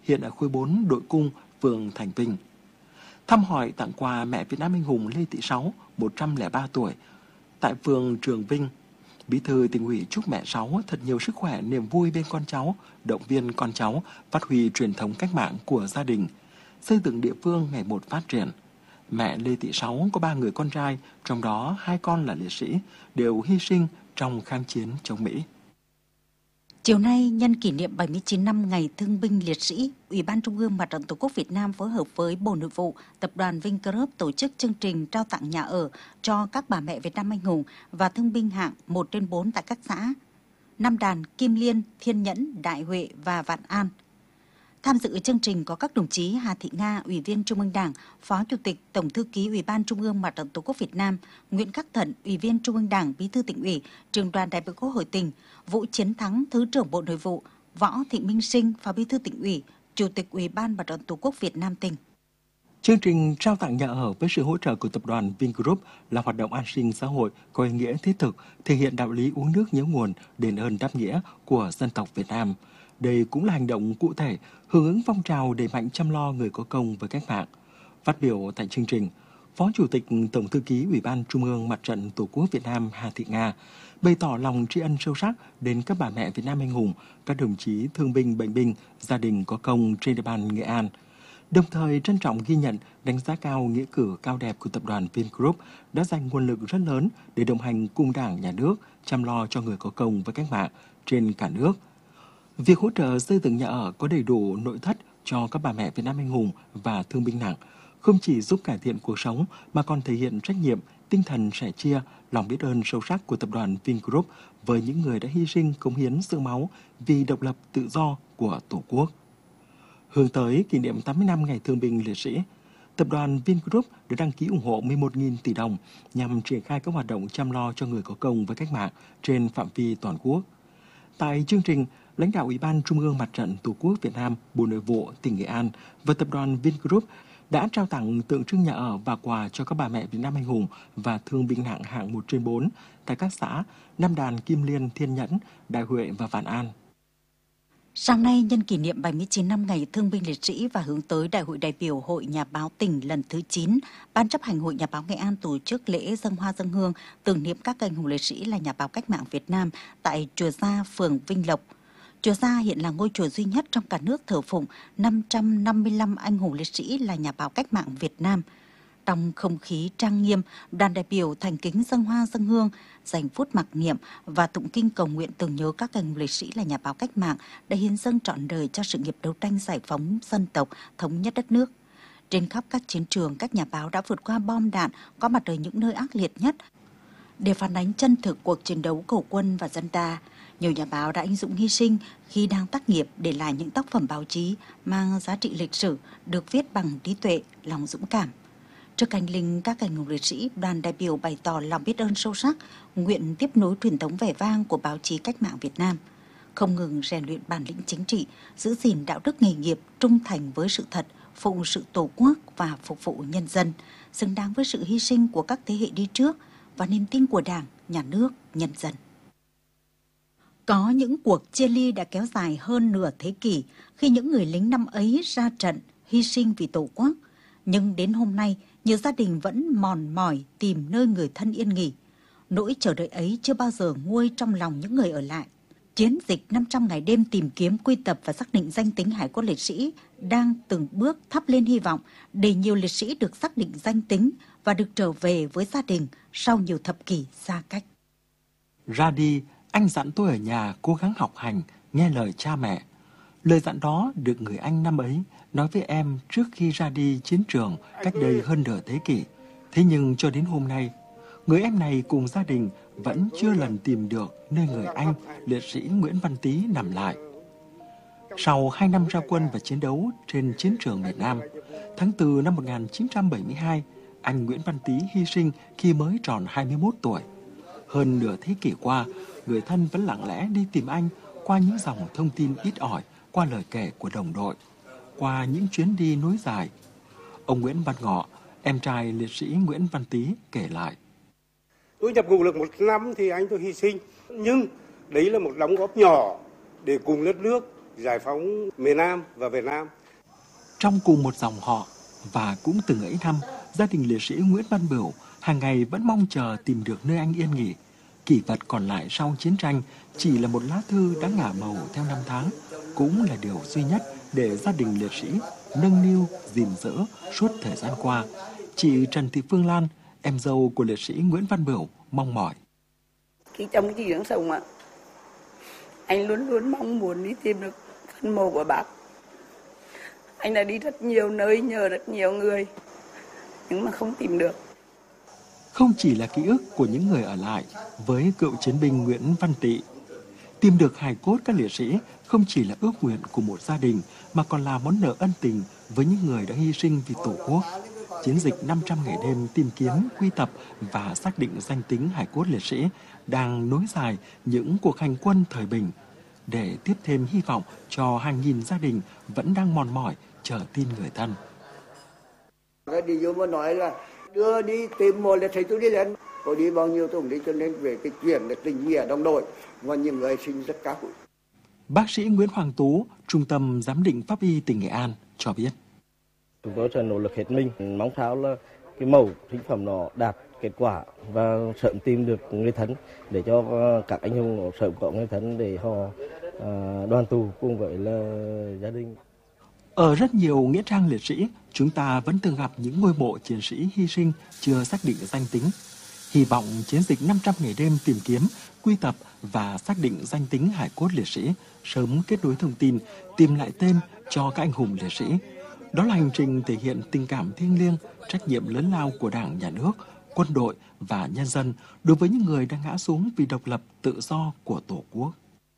hiện ở khối 4 Đội Cung, phường Thành Vinh. Thăm hỏi tặng quà mẹ Việt Nam anh hùng Lê Thị Sáu, 103 tuổi, tại phường Trường Vinh. Bí thư Tỉnh ủy chúc mẹ Sáu thật nhiều sức khỏe, niềm vui bên con cháu, động viên con cháu phát huy truyền thống cách mạng của gia đình, xây dựng địa phương ngày một phát triển. Mẹ Lê Thị Sáu có 3 người con trai, trong đó 2 con là liệt sĩ, đều hy sinh trong kháng chiến chống Mỹ. Chiều nay, nhân kỷ niệm 79 năm Ngày Thương binh Liệt sĩ, Ủy ban Trung ương Mặt trận Tổ quốc Việt Nam phối hợp với Bộ Nội vụ, Tập đoàn Vingroup tổ chức chương trình trao tặng nhà ở cho các bà mẹ Việt Nam anh hùng và thương binh hạng 1/4 tại các xã Nam Đàn, Kim Liên, Thiên Nhẫn, Đại Huệ và Vạn An. Tham dự chương trình có các đồng chí Hà Thị Nga, Ủy viên Trung ương Đảng, Phó Chủ tịch Tổng thư ký Ủy ban Trung ương Mặt trận Tổ quốc Việt Nam, Nguyễn Khắc Thận, Ủy viên Trung ương Đảng, Bí thư Tỉnh ủy, Trưởng đoàn Đại biểu Quốc hội tỉnh, Vũ Chiến Thắng, Thứ trưởng Bộ Nội vụ, Võ Thị Minh Sinh, Phó Bí thư Tỉnh ủy, Chủ tịch Ủy ban Mặt trận Tổ quốc Việt Nam tỉnh. Chương trình trao tặng nhà ở với sự hỗ trợ của Tập đoàn Vingroup là hoạt động an sinh xã hội có ý nghĩa thiết thực, thể hiện đạo lý uống nước nhớ nguồn, đền ơn đáp nghĩa của dân tộc Việt Nam. Đây cũng là hành động cụ thể hưởng ứng phong trào đẩy mạnh chăm lo người có công với cách mạng. Phát biểu tại chương trình, Phó Chủ tịch Tổng thư ký Ủy ban Trung ương Mặt trận Tổ quốc Việt Nam Hà Thị Nga bày tỏ lòng tri ân sâu sắc đến các bà mẹ Việt Nam anh hùng, các đồng chí thương binh bệnh binh, gia đình có công trên địa bàn Nghệ An. Đồng thời trân trọng ghi nhận, đánh giá cao nghĩa cử cao đẹp của Tập đoàn Vingroup đã dành nguồn lực rất lớn để đồng hành cùng Đảng, Nhà nước, chăm lo cho người có công với cách mạng trên cả nước. Việc hỗ trợ xây dựng nhà ở có đầy đủ nội thất cho các bà mẹ Việt Nam anh hùng và thương binh nặng không chỉ giúp cải thiện cuộc sống mà còn thể hiện trách nhiệm, tinh thần sẻ chia, lòng biết ơn sâu sắc của Tập đoàn Vingroup với những người đã hy sinh cống hiến xương máu vì độc lập tự do của Tổ quốc. Hướng tới kỷ niệm 80 năm Ngày Thương binh Liệt sĩ, Tập đoàn Vingroup đã đăng ký ủng hộ 11.000 tỷ đồng nhằm triển khai các hoạt động chăm lo cho người có công với cách mạng trên phạm vi toàn quốc. Tại chương trình, lãnh đạo Ủy ban Trung ương Mặt trận Tổ quốc Việt Nam, Bộ Nội vụ tỉnh Nghệ An và Tập đoàn Vingroup đã trao tặng tượng trưng nhà ở và quà cho các bà mẹ Việt Nam anh hùng và thương binh nặng hạng 1/4 tại các xã Nam Đàn, Kim Liên, Thiên Nhẫn, Đại Huệ và Vạn An. Sáng nay, nhân kỷ niệm 79 năm Ngày Thương binh Liệt sĩ và hướng tới Đại hội đại biểu Hội Nhà báo tỉnh lần thứ 9, Ban chấp hành Hội Nhà báo Nghệ An tổ chức lễ dâng hoa dâng hương tưởng niệm các anh hùng liệt sĩ là nhà báo cách mạng Việt Nam tại Chùa Gia, phường Vinh Lộc. Chùa Gia hiện là ngôi chùa duy nhất trong cả nước thờ phụng 555 anh hùng liệt sĩ là nhà báo cách mạng Việt Nam. Trong không khí trang nghiêm, đoàn đại biểu thành kính dâng hoa dâng hương, dành phút mặc niệm và tụng kinh cầu nguyện tưởng nhớ các anh hùng liệt sĩ là nhà báo cách mạng đã hiến dâng trọn đời cho sự nghiệp đấu tranh giải phóng dân tộc, thống nhất đất nước. Trên khắp các chiến trường, các nhà báo đã vượt qua bom đạn, có mặt ở những nơi ác liệt nhất để phản ánh chân thực cuộc chiến đấu của quân và dân ta. Nhiều nhà báo đã anh dũng hy sinh khi đang tác nghiệp để lại những tác phẩm báo chí mang giá trị lịch sử, được viết bằng trí tuệ, lòng dũng cảm. Trước anh linh các anh hùng liệt sĩ, đoàn đại biểu bày tỏ lòng biết ơn sâu sắc, nguyện tiếp nối truyền thống vẻ vang của báo chí cách mạng Việt Nam, không ngừng rèn luyện bản lĩnh chính trị, giữ gìn đạo đức nghề nghiệp, trung thành với sự thật, phụng sự Tổ quốc và phục vụ nhân dân, xứng đáng với sự hy sinh của các thế hệ đi trước và niềm tin của Đảng, Nhà nước, nhân dân. Có những cuộc chia ly đã kéo dài hơn nửa thế kỷ khi những người lính năm ấy ra trận hy sinh vì Tổ quốc, nhưng đến hôm nay, nhiều gia đình vẫn mòn mỏi tìm nơi người thân yên nghỉ. Nỗi chờ đợi ấy chưa bao giờ nguôi trong lòng những người ở lại. Chiến dịch 500 ngày đêm tìm kiếm, quy tập và xác định danh tính hải cốt liệt sĩ đang từng bước thắp lên hy vọng để nhiều liệt sĩ được xác định danh tính và được trở về với gia đình sau nhiều thập kỷ xa cách. Ra đi, anh dặn tôi ở nhà cố gắng học hành, nghe lời cha mẹ. Lời dặn đó được người anh năm ấy nói với em trước khi ra đi chiến trường cách đây hơn nửa thế kỷ. Thế nhưng cho đến hôm nay, người em này cùng gia đình vẫn chưa lần tìm được nơi người anh, liệt sĩ Nguyễn Văn Tý nằm lại. Sau 2 năm ra quân và chiến đấu trên chiến trường miền Nam, tháng 4 năm 1972, anh Nguyễn Văn Tý hy sinh khi mới tròn 21 tuổi. Hơn nửa thế kỷ qua, người thân vẫn lặng lẽ đi tìm anh qua những dòng thông tin ít ỏi, qua lời kể của đồng đội, qua những chuyến đi nối dài. Ông Nguyễn Văn Ngọ, em trai liệt sĩ Nguyễn Văn Tý kể lại. Tôi nhập ngũ được 1 năm thì anh tôi hy sinh, nhưng đấy là một đóng góp nhỏ để cùng đất nước giải phóng miền Nam và Việt Nam. Trong cùng một dòng họ và cũng từng ấy năm, gia đình liệt sĩ Nguyễn Văn Bửu hàng ngày vẫn mong chờ tìm được nơi anh yên nghỉ. Kỷ vật còn lại sau chiến tranh chỉ là một lá thư đã ngả màu theo năm tháng, cũng là điều duy nhất để gia đình liệt sĩ nâng niu, gìn giữ suốt thời gian qua. Chị Trần Thị Phương Lan, em dâu của liệt sĩ Nguyễn Văn Bửu, mong mỏi. Khi trong chị đang sống ạ, anh luôn luôn mong muốn đi tìm được phần mộ của bác. Anh đã đi rất nhiều nơi, nhờ rất nhiều người, nhưng mà không tìm được. Không chỉ là ký ức của những người ở lại với cựu chiến binh Nguyễn Văn Tị, tìm được hài cốt các liệt sĩ không chỉ là ước nguyện của một gia đình mà còn là món nợ ân tình với những người đã hy sinh vì Tổ quốc. Chiến dịch 500 ngày đêm tìm kiếm, quy tập và xác định danh tính hài cốt liệt sĩ đang nối dài những cuộc hành quân thời bình để tiếp thêm hy vọng cho hàng nghìn gia đình vẫn đang mòn mỏi chờ tin người thân. Cái điều mà nói là đưa đi tìm một liệt sĩ tôi đi lên, có đi bao nhiêu tôi cũng đi, cho nên về cái chuyện là tình nghĩa đồng đội và những người sinh rất cao. Bác sĩ Nguyễn Hoàng Tú, Trung tâm Giám định Pháp y tỉnh Nghệ An cho biết. Chúng tôi sẽ nỗ lực hết mình, mong sao là cái mẫu sinh phẩm nó đạt kết quả và sớm tìm được người thân để cho các anh hùng sớm có người thân để họ đoàn tụ cùng với là gia đình. Ở rất nhiều nghĩa trang liệt sĩ, chúng ta vẫn thường gặp những ngôi mộ chiến sĩ hy sinh chưa xác định danh tính. Hy vọng chiến dịch 500 ngày đêm tìm kiếm, quy tập và xác định danh tính hài cốt liệt sĩ sớm kết nối thông tin, tìm lại tên cho các anh hùng liệt sĩ. Đó là hành trình thể hiện tình cảm thiêng liêng, trách nhiệm lớn lao của Đảng, Nhà nước, quân đội và nhân dân đối với những người đang ngã xuống vì độc lập, tự do của Tổ quốc.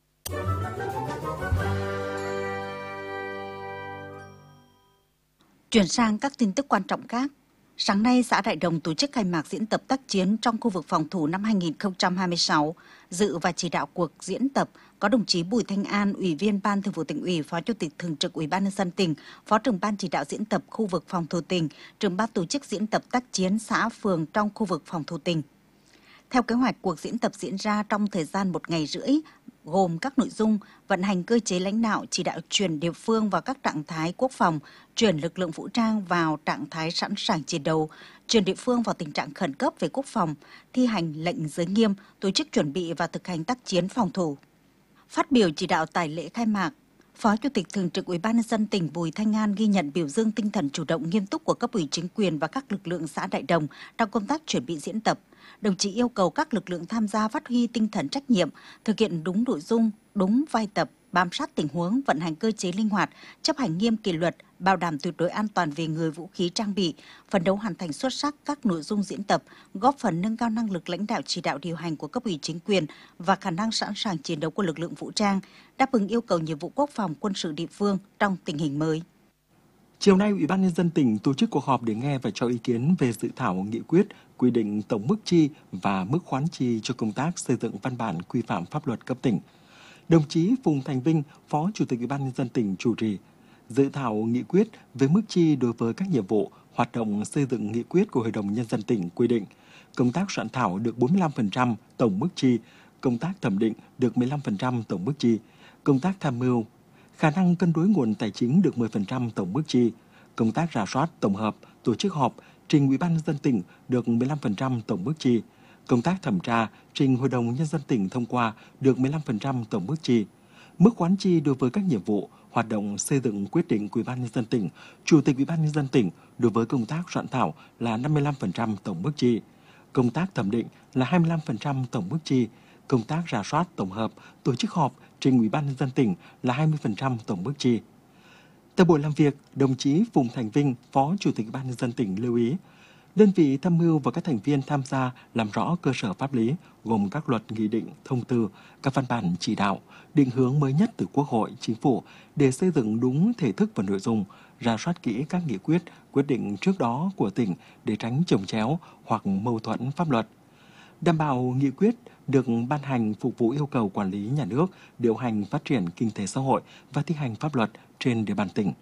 Chuyển sang các tin tức quan trọng khác. Sáng nay, xã Đại Đồng tổ chức khai mạc diễn tập tác chiến trong khu vực phòng thủ năm 2026. Dự và chỉ đạo cuộc diễn tập có đồng chí Bùi Thanh An, Ủy viên Ban Thường vụ Tỉnh ủy, Phó Chủ tịch Thường trực Ủy ban nhân dân tỉnh, Phó trưởng Ban chỉ đạo diễn tập khu vực phòng thủ tỉnh, trưởng ban tổ chức diễn tập tác chiến xã phường trong khu vực phòng thủ tỉnh. Theo kế hoạch, cuộc diễn tập diễn ra trong thời gian 1 ngày rưỡi, gồm các nội dung vận hành cơ chế lãnh đạo, chỉ đạo chuyển địa phương vào các trạng thái quốc phòng, chuyển lực lượng vũ trang vào trạng thái sẵn sàng chiến đấu, chuyển địa phương vào tình trạng khẩn cấp về quốc phòng, thi hành lệnh giới nghiêm, tổ chức chuẩn bị và thực hành tác chiến phòng thủ. Phát biểu chỉ đạo tại lễ khai mạc, Phó Chủ tịch Thường trực Ủy ban nhân dân tỉnh Bùi Thanh An ghi nhận biểu dương tinh thần chủ động nghiêm túc của cấp ủy chính quyền và các lực lượng xã Đại Đồng trong công tác chuẩn bị diễn tập. Đồng chí yêu cầu các lực lượng tham gia phát huy tinh thần trách nhiệm, thực hiện đúng nội dung, đúng vai tập, bám sát tình huống, vận hành cơ chế linh hoạt, chấp hành nghiêm kỷ luật, bảo đảm tuyệt đối an toàn về người, vũ khí, trang bị, phấn đấu hoàn thành xuất sắc các nội dung diễn tập, góp phần nâng cao năng lực lãnh đạo chỉ đạo điều hành của cấp ủy chính quyền và khả năng sẵn sàng chiến đấu của lực lượng vũ trang, đáp ứng yêu cầu nhiệm vụ quốc phòng quân sự địa phương trong tình hình mới. Chiều nay, Ủy ban nhân dân tỉnh tổ chức cuộc họp để nghe và cho ý kiến về dự thảo nghị quyết quy định tổng mức chi và mức khoán chi cho công tác xây dựng văn bản quy phạm pháp luật cấp tỉnh. Đồng chí Phùng Thành Vinh, Phó Chủ tịch Ủy ban nhân dân tỉnh chủ trì. Dự thảo nghị quyết về mức chi đối với các nhiệm vụ hoạt động xây dựng nghị quyết của Hội đồng Nhân dân tỉnh quy định công tác soạn thảo được 45% tổng mức chi, công tác thẩm định được 15% tổng mức chi, công tác tham mưu, khả năng cân đối nguồn tài chính được 10% tổng mức chi, công tác rà soát, tổng hợp, tổ chức họp, trình Ủy ban nhân dân tỉnh được 15% tổng mức chi, công tác thẩm tra, trình Hội đồng Nhân dân tỉnh thông qua được 15% tổng mức chi. Mức khoán chi đối với các nhiệm vụ hoạt động xây dựng quyết định của Ủy ban nhân dân tỉnh, Chủ tịch Ủy ban nhân dân tỉnh đối với công tác soạn thảo là 55% tổng mức chi, công tác thẩm định là 25% tổng mức chi, công tác rà soát tổng hợp, tổ chức họp, trình Ủy ban nhân dân tỉnh là 20% tổng mức chi. Tại buổi làm việc, đồng chí Phùng Thành Vinh, Phó Chủ tịch Ủy ban nhân dân tỉnh lưu ý, đơn vị tham mưu và các thành viên tham gia làm rõ cơ sở pháp lý gồm các luật, nghị định, thông tư, các văn bản chỉ đạo, định hướng mới nhất từ Quốc hội, Chính phủ để xây dựng đúng thể thức và nội dung, rà soát kỹ các nghị quyết, quyết định trước đó của tỉnh để tránh chồng chéo hoặc mâu thuẫn pháp luật. Đảm bảo nghị quyết được ban hành phục vụ yêu cầu quản lý nhà nước, điều hành phát triển kinh tế xã hội và thi hành pháp luật trên địa bàn tỉnh.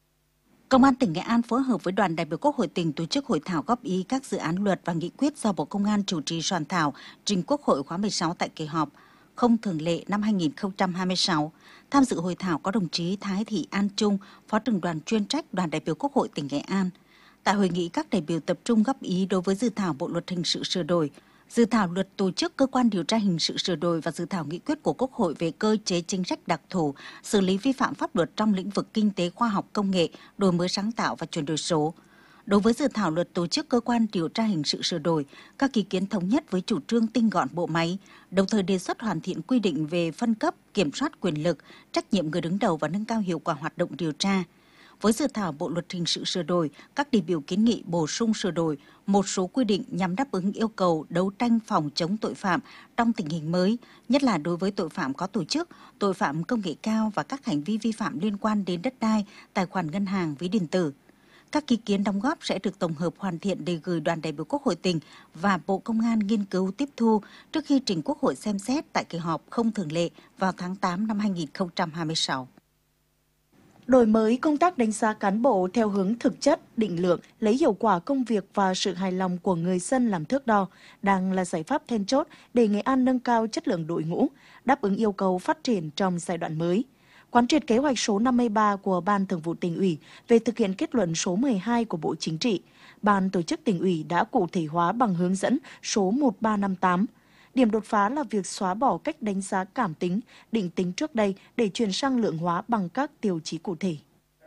Công an tỉnh Nghệ An phối hợp với đoàn đại biểu Quốc hội tỉnh tổ chức hội thảo góp ý các dự án luật và nghị quyết do Bộ Công an chủ trì soạn thảo trình Quốc hội khóa 16 tại kỳ họp. không thường lệ năm 2026. Tham dự hội thảo có đồng chí Thái Thị An Trung, Phó trưởng đoàn chuyên trách Đoàn đại biểu Quốc hội tỉnh Nghệ An. Tại hội nghị, các đại biểu tập trung góp ý đối với dự thảo Bộ luật hình sự sửa đổi, dự thảo luật tổ chức cơ quan điều tra hình sự sửa đổi và dự thảo nghị quyết của Quốc hội về cơ chế chính sách đặc thù xử lý vi phạm pháp luật trong lĩnh vực kinh tế, khoa học, công nghệ, đổi mới sáng tạo và chuyển đổi số. Đối với dự thảo luật tổ chức cơ quan điều tra hình sự sửa đổi, các ý kiến thống nhất với chủ trương tinh gọn bộ máy, đồng thời đề xuất hoàn thiện quy định về phân cấp, kiểm soát quyền lực, trách nhiệm người đứng đầu và nâng cao hiệu quả hoạt động điều tra. Với dự thảo Bộ luật hình sự sửa đổi, các đại biểu kiến nghị bổ sung sửa đổi một số quy định nhằm đáp ứng yêu cầu đấu tranh phòng chống tội phạm trong tình hình mới, nhất là đối với tội phạm có tổ chức, tội phạm công nghệ cao và các hành vi vi phạm liên quan đến đất đai, tài khoản ngân hàng, ví điện tử. Các ý kiến đóng góp sẽ được tổng hợp hoàn thiện để gửi Đoàn đại biểu Quốc hội tỉnh và Bộ Công an nghiên cứu tiếp thu trước khi trình Quốc hội xem xét tại kỳ họp không thường lệ vào tháng 8 năm 2026. Đổi mới công tác đánh giá cán bộ theo hướng thực chất, định lượng, lấy hiệu quả công việc và sự hài lòng của người dân làm thước đo đang là giải pháp then chốt để Nghệ An nâng cao chất lượng đội ngũ, đáp ứng yêu cầu phát triển trong giai đoạn mới. Quán triệt kế hoạch số 53 của Ban Thường vụ Tỉnh ủy về thực hiện kết luận số 12 của Bộ Chính trị, Ban Tổ chức Tỉnh ủy đã cụ thể hóa bằng hướng dẫn số 1358. Điểm đột phá là việc xóa bỏ cách đánh giá cảm tính, định tính trước đây để chuyển sang lượng hóa bằng các tiêu chí cụ thể.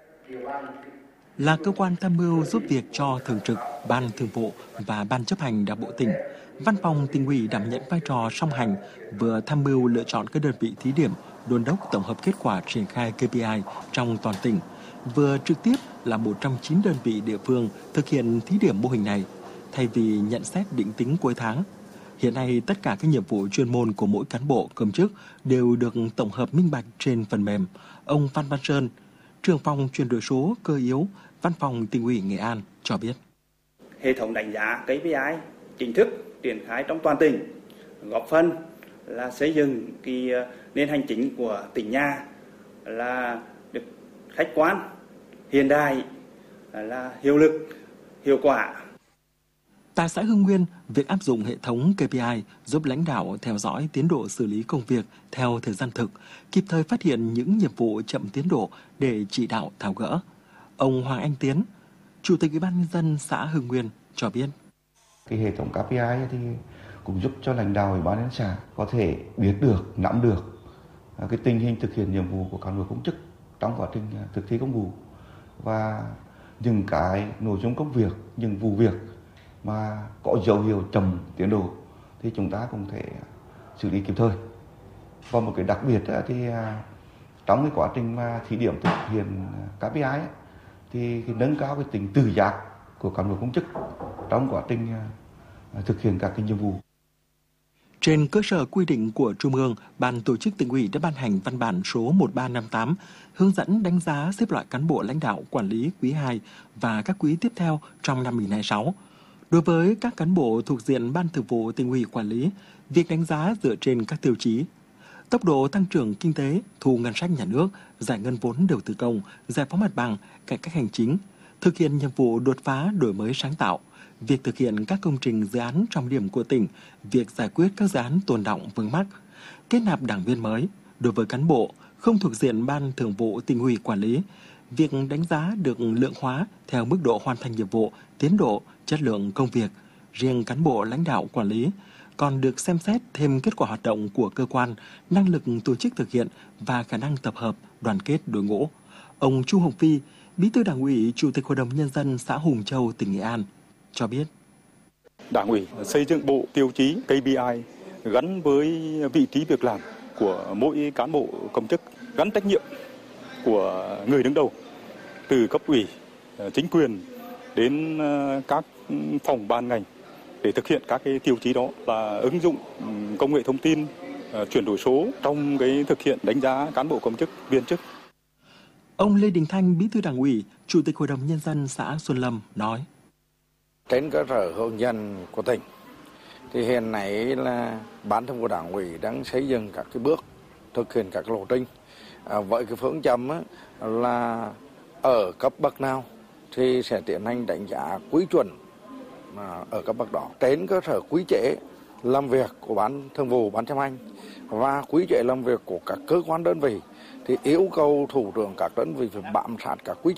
Là cơ quan tham mưu giúp việc cho Thường trực, Ban Thường vụ và Ban chấp hành Đảng bộ tỉnh, Văn phòng Tỉnh ủy đảm nhận vai trò song hành, vừa tham mưu lựa chọn các đơn vị thí điểm, đôn đốc tổng hợp kết quả triển khai KPI trong toàn tỉnh, vừa trực tiếp là một trong 9 đơn vị địa phương thực hiện thí điểm mô hình này, thay vì nhận xét định tính cuối tháng. Hiện nay, tất cả các nhiệm vụ chuyên môn của mỗi cán bộ công chức đều được tổng hợp minh bạch trên phần mềm. Ông Phan Văn Sơn, trưởng phòng chuyển đổi số cơ yếu, Văn phòng Tỉnh ủy Nghệ An cho biết. Hệ thống đánh giá KPI chính thức triển khai trong toàn tỉnh, góp phần là xây dựng nền hành chính của tỉnh nhà là được khách quan, hiện đại, là hiệu lực, hiệu quả. Tại xã Hưng Nguyên, việc áp dụng hệ thống KPI giúp lãnh đạo theo dõi tiến độ xử lý công việc theo thời gian thực, kịp thời phát hiện những nhiệm vụ chậm tiến độ để chỉ đạo tháo gỡ. Ông Hoàng Anh Tiến, Chủ tịch Ủy ban nhân dân xã Hưng Nguyên cho biết. Cái hệ thống KPI thì cũng giúp cho lãnh đạo Ủy ban nhân dân xã có thể biết được, nắm được cái tình hình thực hiện nhiệm vụ của cán bộ công chức trong quá trình thực thi công vụ và những cái nội dung công việc, những vụ việc mà có dấu hiệu chậm tiến độ thì chúng ta cũng thể xử lý kịp thời. Và một cái đặc biệt thì trong cái quá trình mà thí điểm thực hiện KPI thì nâng cao cái tính tự giác của cán bộ công chức trong quá trình thực hiện các cái nhiệm vụ. Trên cơ sở quy định của Trung ương, Ban Tổ chức Tỉnh ủy đã ban hành văn bản số 1358 hướng dẫn đánh giá xếp loại cán bộ lãnh đạo quản lý quý 2 và các quý tiếp theo trong năm 2026. Đối với các cán bộ thuộc diện Ban Thường vụ Tỉnh ủy quản lý, việc đánh giá dựa trên các tiêu chí: tốc độ tăng trưởng kinh tế, thu ngân sách nhà nước, giải ngân vốn đầu tư công, giải phóng mặt bằng, cải cách hành chính, thực hiện nhiệm vụ đột phá đổi mới sáng tạo, việc thực hiện các công trình dự án trọng điểm của tỉnh, việc giải quyết các dự án tồn đọng vướng mắc, kết nạp đảng viên mới. Đối với cán bộ không thuộc diện Ban Thường vụ Tỉnh ủy quản lý, việc đánh giá được lượng hóa theo mức độ hoàn thành nhiệm vụ, tiến độ, chất lượng công việc. Riêng cán bộ lãnh đạo quản lý còn được xem xét thêm kết quả hoạt động của cơ quan, năng lực tổ chức thực hiện và khả năng tập hợp, đoàn kết đội ngũ. Ông Chu Hồng Phi, Bí thư Đảng ủy, Chủ tịch Hội đồng Nhân dân xã Hùng Châu, tỉnh Nghệ An cho biết. Đảng ủy xây dựng bộ tiêu chí KPI gắn với vị trí việc làm của mỗi cán bộ công chức, gắn trách nhiệm của người đứng đầu từ cấp ủy, chính quyền đến các phòng ban ngành để thực hiện các cái tiêu chí đó là ứng dụng công nghệ thông tin, chuyển đổi số trong cái thực hiện đánh giá cán bộ công chức, viên chức. Ông Lê Đình Thanh, Bí thư Đảng ủy, Chủ tịch Hội đồng Nhân dân xã Xuân Lâm nói. Trên cơ sở hướng dẫn của tỉnh thì hiện nay là Ban Thường vụ Đảng ủy đang xây dựng các cái bước thực hiện các lộ trình với cái phương châm là ở cấp bậc nào thì sẽ tiến hành đánh giá quy chuẩn ở cấp bậc đó. Trên cơ sở quy chế làm việc của ban thường vụ, ban chấp hành và quy chế làm việc của các cơ quan đơn vị thì yêu cầu thủ trưởng các đơn vị phải bám sát các quy chế